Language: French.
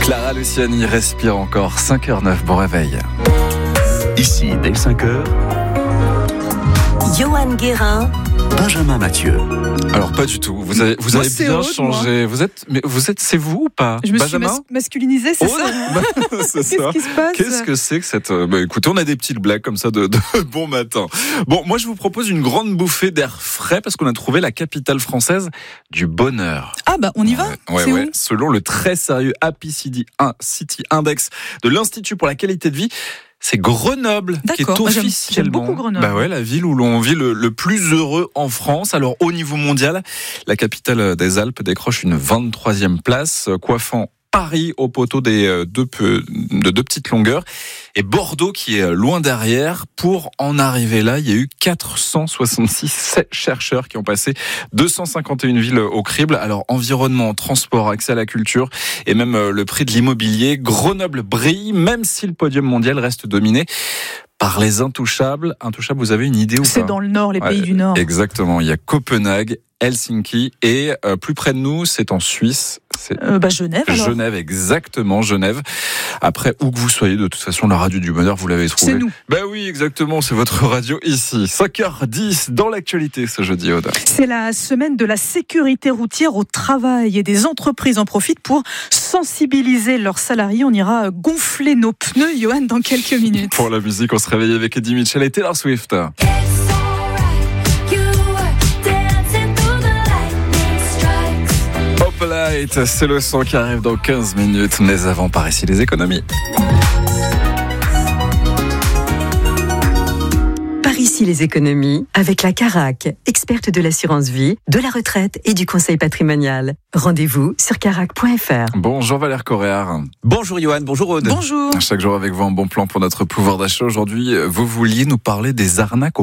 Clara Luciani respire encore. 5h09, bon réveil. Ici, dès 5h, Johan Guérin, Benjamin Mathieu. Alors pas du tout. Vous avez c'est bien Aude, changé. Vous êtes, c'est vous ou pas? Je me Benjamin suis masculinisée, c'est Oh, ça? c'est Qu'est-ce ça. qui se passe? Qu'est-ce que c'est que cette... écoutez, on a des petites blagues comme ça de bon matin. Bon, moi je vous propose une grande bouffée d'air frais parce qu'on a trouvé la capitale française du bonheur. Ah bah on y va. Ouais. C'est où? Selon le très sérieux Happy City Index de l'Institut pour la qualité de vie, c'est Grenoble qui est D'accord. Moi, j'aime officiellement beaucoup Grenoble. la ville où l'on vit le plus heureux en France. Alors au niveau mondial, la capitale des Alpes décroche une 23e place, coiffant Paris au poteau de deux petites longueurs et Bordeaux qui est loin derrière. Pour en arriver là, il y a eu 466 chercheurs qui ont passé 251 villes au crible. Alors environnement, transport, accès à la culture et même le prix de l'immobilier. Grenoble brille, même si le podium mondial reste dominé par les intouchables. Intouchables, vous avez une idée ou pas? C'est dans le nord, les pays du nord. Exactement, il y a Copenhague, Helsinki et plus près de nous, c'est en Suisse. C'est Genève alors. Genève, exactement, Genève. Après, où que vous soyez, de toute façon, la radio du bonheur, vous l'avez trouvé. C'est nous. Oui, exactement, c'est votre radio ici. 5h10 dans l'actualité ce jeudi, Aude. C'est la semaine de la sécurité routière au travail et des entreprises en profitent pour sensibiliser leurs salariés. On ira gonfler nos pneus, Johan, dans quelques minutes. Pour la musique, on se réveille avec Eddie Mitchell et Taylor Swift. Light, c'est le son qui arrive dans 15 minutes, mais avant, par ici, les économies. par ici les économies, avec la Carac, experte de l'assurance vie, de la retraite et du conseil patrimonial. Rendez-vous sur carac.fr. Bonjour Valère Coréard. Bonjour Johan, bonjour Aude. Bonjour. Chaque jour avec vous, un bon plan pour notre pouvoir d'achat. Aujourd'hui, vous vouliez nous parler des arnaques